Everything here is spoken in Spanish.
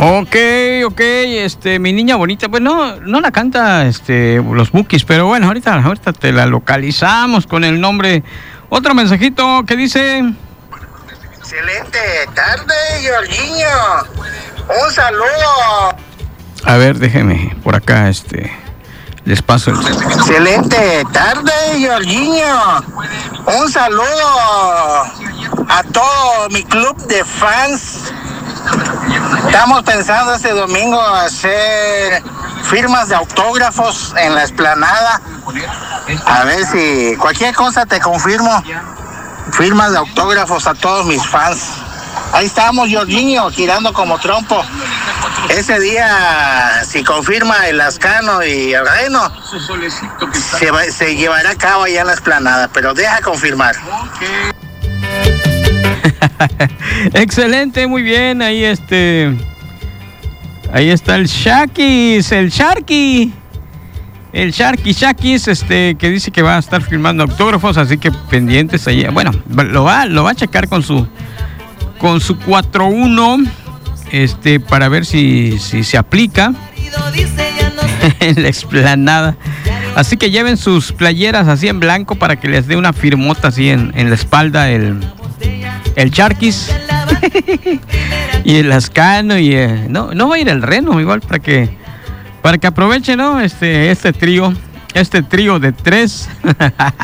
Ok, mi niña bonita, pues no la canta los Bukis, pero bueno, ahorita te la localizamos con el nombre. Otro mensajito que dice: excelente tarde, Jorginho. Un saludo. A ver, déjeme por acá, les paso el... Excelente tarde, Jorginho. Un saludo a todo mi club de fans. Estamos pensando este domingo hacer firmas de autógrafos en la explanada. A ver si cualquier cosa te confirmo. Firmas de autógrafos a todos mis fans. Ahí estamos, Jorginho, girando como trompo. Ese día, si confirma el Ascano y el Reno, se llevará a cabo allá en la explanada, pero deja confirmar. Excelente, muy bien. Ahí está el Shakis, el Sharky Shakis, que dice que va a estar firmando autógrafos, así que pendientes ahí. Bueno, lo va a checar con su 4-1, para ver si se aplica en la explanada. Así que lleven sus playeras así en blanco para que les dé una firmota así en la espalda el Charquis y el Ascano y no va a ir el Reno igual para que aprovechen, ¿no? Este trío de 3.